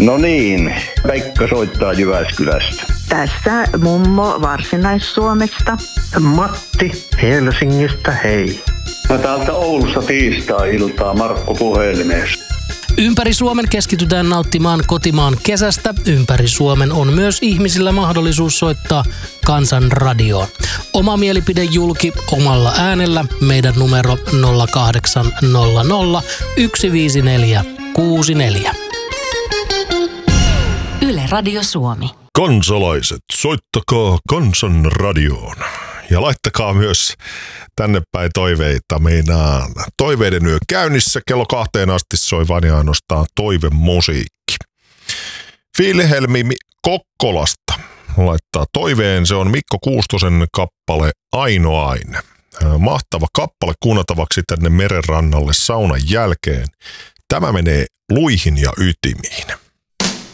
No niin, Pekka soittaa Jyväskylästä. Tässä mummo Varsinais-Suomesta. Matti Helsingistä, hei. Mä täältä Oulusta tiistai-iltaa Markku puhelimessa. Ympäri Suomen keskitytään nauttimaan kotimaan kesästä. Ympäri Suomen on myös ihmisillä mahdollisuus soittaa Kansanradioon. Oma mielipide julki omalla äänellä. Meidän numero 0800 154 64. Yle Radio Suomi. Kansalaiset, soittakaa Kansanradioon. Ja laittakaa myös tänne päin toiveita. Meinaan toiveiden yö käynnissä. Kello 2 asti soi vain ja ainoastaan toivemusiikki. Vilhelmi Kokkolasta laittaa toiveen. Se on Mikko Kuustosen kappale Ainoaine. Mahtava kappale kuunnatavaksi tänne merenrannalle saunan jälkeen. Tämä menee luihin ja ytimiin.